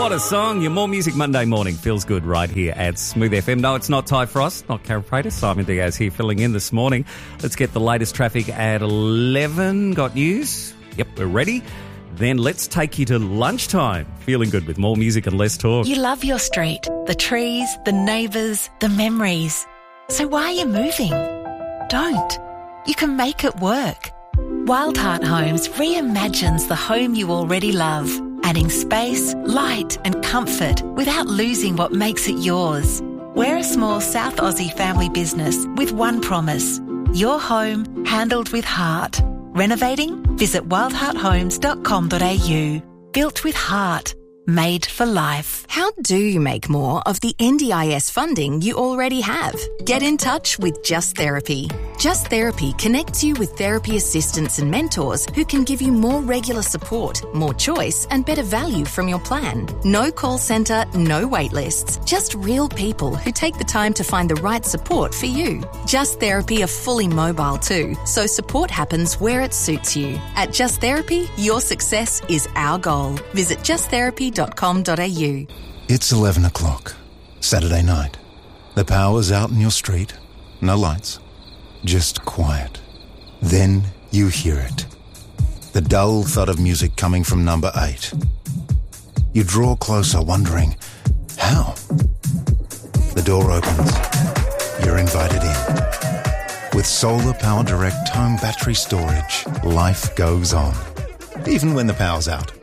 What a song. Your More Music Monday morning feels good right here at Smooth FM. No, it's not Ty Frost, not Karen Prater. Simon Diaz here filling in this morning. Let's get the latest traffic at 11. Got news? Yep, we're ready. Then let's take you to lunchtime. Feeling good with more music and less talk. You love your street, the trees, the neighbours, the memories. So why are you moving? Don't. You can make it work. Wildheart Homes reimagines the home you already love, adding space, light and comfort without losing what makes it yours. We're a small South Aussie family business with one promise: your home handled with heart. Renovating? Visit wildhearthomes.com.au. Built with heart. Made for life. How do you make more of the NDIS funding you already have? Get in touch with Just Therapy. Just Therapy connects you with therapy assistants and mentors who can give you more regular support, more choice and better value from your plan. No call centre, no wait lists, just real people who take the time to find the right support for you. Just Therapy are fully mobile too, so support happens where it suits you. At Just Therapy, your success is our goal. Visit justtherapy.com.au. It's 11 o'clock, Saturday night. The power's out in your street, no lights, just quiet. Then you hear it. The dull thud of music coming from number 8. You draw closer, wondering, how? The door opens. You're invited in. With Solar Power Direct home battery storage, life goes on. Even when the power's out.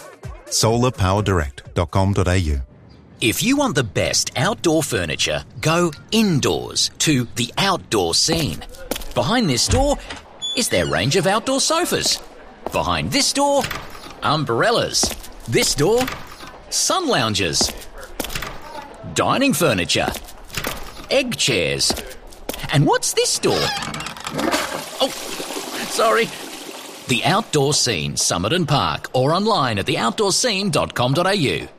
solarpowerdirect.com.au. If you want the best outdoor furniture, go indoors to the Outdoor Scene. Behind this door is their range of outdoor sofas. Behind this door, umbrellas. This door, sun lounges. Dining furniture. Egg chairs. And what's this door? Oh, sorry. The Outdoor Scene, Summit and Park, or online at theoutdoorscene.com.au.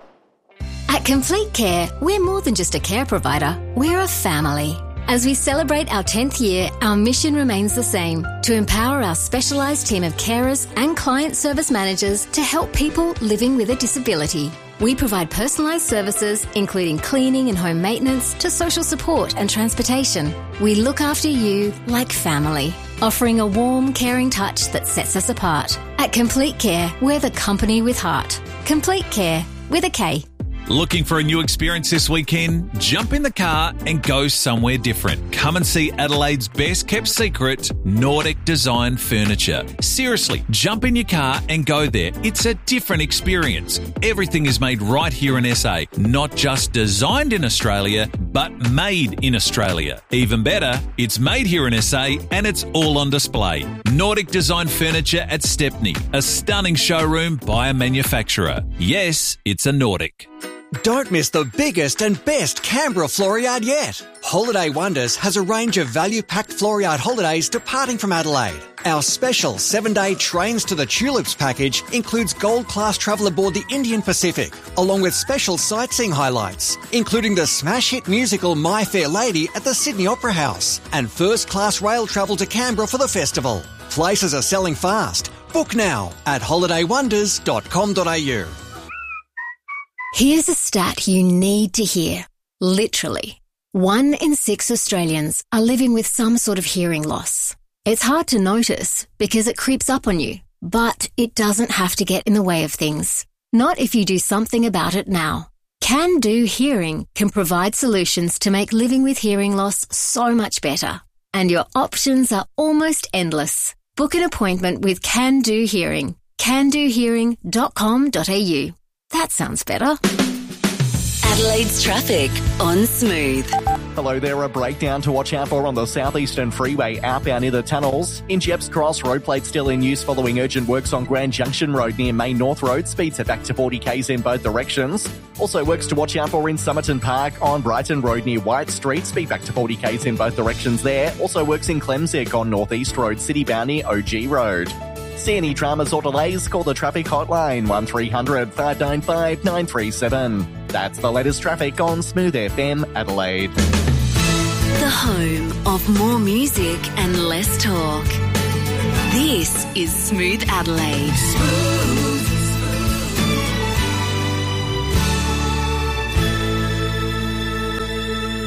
At Complete Care, we're more than just a care provider, we're a family. As we celebrate our 10th year, our mission remains the same: to empower our specialised team of carers and client service managers to help people living with a disability. We provide personalised services, including cleaning and home maintenance, to social support and transportation. We look after you like family, offering a warm, caring touch that sets us apart. At Complete Care, we're the company with heart. Complete Care, with a K. Looking for a new experience this weekend? Jump in the car and go somewhere different. Come and see Adelaide's best kept secret, Nordic Design Furniture. Seriously, jump in your car and go there. It's a different experience. Everything is made right here in SA. Not just designed in Australia, but made in Australia. Even better, it's made here in SA and it's all on display. Nordic Design Furniture at Stepney. A stunning showroom by a manufacturer. Yes, it's a Nordic. Don't miss the biggest and best Canberra Floriade yet. Holiday Wonders has a range of value-packed Floriade holidays departing from Adelaide. Our special 7-day Trains to the Tulips package includes gold-class travel aboard the Indian Pacific, along with special sightseeing highlights, including the smash hit musical My Fair Lady at the Sydney Opera House and first-class rail travel to Canberra for the festival. Places are selling fast. Book now at holidaywonders.com.au. Here's a stat you need to hear. Literally, 1 in 6 Australians are living with some sort of hearing loss. It's hard to notice because it creeps up on you, but it doesn't have to get in the way of things. Not if you do something about it now. Can Do Hearing can provide solutions to make living with hearing loss so much better. And your options are almost endless. Book an appointment with Can Do Hearing. candohearing.com.au. That sounds better. Adelaide's traffic on Smooth. Hello there, a breakdown to watch out for on the Southeastern Freeway outbound near the tunnels. In Jepps Cross, road plate still in use following urgent works on Grand Junction Road near Main North Road. Speeds are back to 40 k's in both directions. Also works to watch out for in Somerton Park on Brighton Road near White Street. Speed back to 40 k's in both directions there. Also works in Clemswick on North East Road, Citybound near OG Road. See any dramas or delays? Call the traffic hotline 1300 595 937. That's the latest traffic on Smooth FM Adelaide. The home of more music and less talk. This is Smooth Adelaide.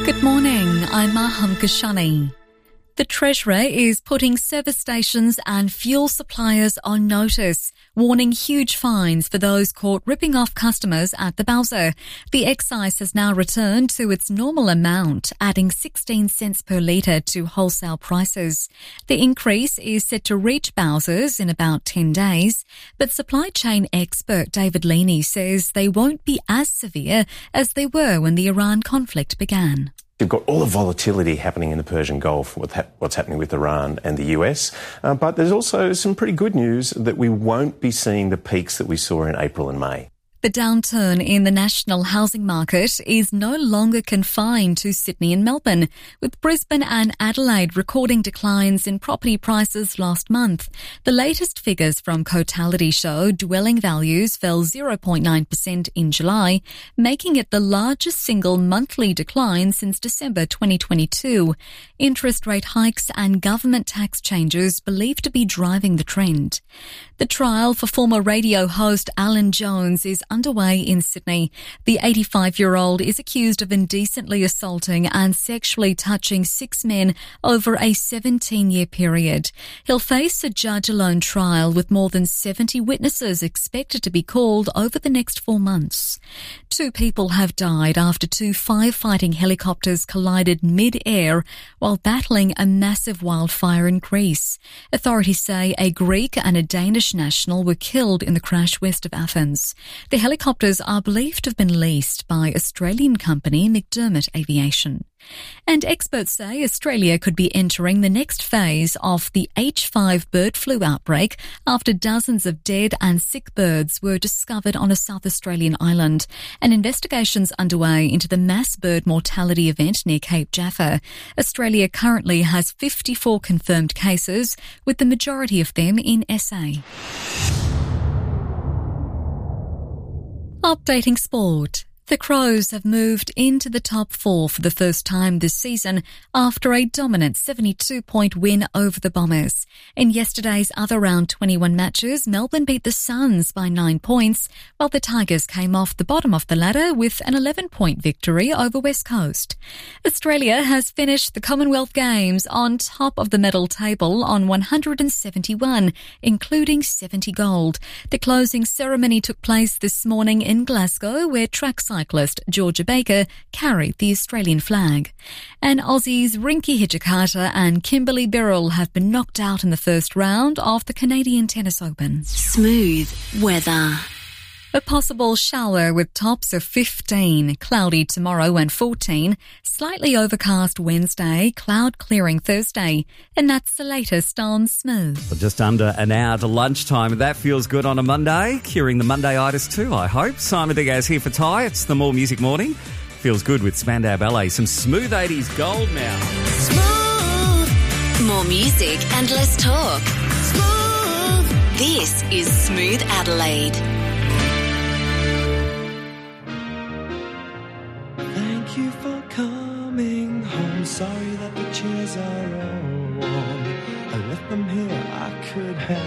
Good morning, I'm Maham Kashani. The Treasurer is putting service stations and fuel suppliers on notice, warning huge fines for those caught ripping off customers at the bowser. The excise has now returned to its normal amount, adding 16 cents per litre to wholesale prices. The increase is set to reach bowsers in about 10 days, but supply chain expert David Leaney says they won't be as severe as they were when the Iran conflict began. You've got all the volatility happening in the Persian Gulf, what's happening with Iran and the US, but there's also some pretty good news that we won't be seeing the peaks that we saw in April and May. The downturn in the national housing market is no longer confined to Sydney and Melbourne, with Brisbane and Adelaide recording declines in property prices last month. The latest figures from Cotality show dwelling values fell 0.9% in July, making it the largest single monthly decline since December 2022. Interest rate hikes and government tax changes believed to be driving the trend. The trial for former radio host Alan Jones is underway in Sydney. The 85-year-old is accused of indecently assaulting and sexually touching 6 men over a 17-year period. He'll face a judge-alone trial with more than 70 witnesses expected to be called over the next 4 months. 2 people have died after 2 firefighting helicopters collided mid-air while battling a massive wildfire in Greece. Authorities say a Greek and a Danish national were killed in the crash west of Athens. The helicopters are believed to have been leased by Australian company McDermott Aviation. And experts say Australia could be entering the next phase of the H5 bird flu outbreak after dozens of dead and sick birds were discovered on a South Australian island. An investigation's underway into the mass bird mortality event near Cape Jaffa. Australia currently has 54 confirmed cases, with the majority of them in SA. Updating sport. The Crows have moved into the top 4 for the first time this season after a dominant 72-point win over the Bombers. In yesterday's other round 21 matches, Melbourne beat the Suns by 9 points, while the Tigers came off the bottom of the ladder with an 11-point victory over West Coast. Australia has finished the Commonwealth Games on top of the medal table on 171, including 70 gold. The closing ceremony took place this morning in Glasgow, where track cyclist Georgia Baker carried the Australian flag. And Aussies Rinky Hijikata and Kimberly Birrell have been knocked out in the first round of the Canadian Tennis Open. Smooth weather. A possible shower with tops of 15, cloudy tomorrow and 14, slightly overcast Wednesday, cloud clearing Thursday. And that's the latest on Smooth. Well, just under an hour to lunchtime. That feels good on a Monday. Curing the Monday-itis too, I hope. Simon Diaz here for Ty. It's the More Music Morning. Feels good with Spandau Ballet. Some smooth 80s gold now. Smooth. More music and less talk. Smooth. This is Smooth Adelaide. Thank you for coming home. Sorry that the chairs are all warm. I left them here, I could have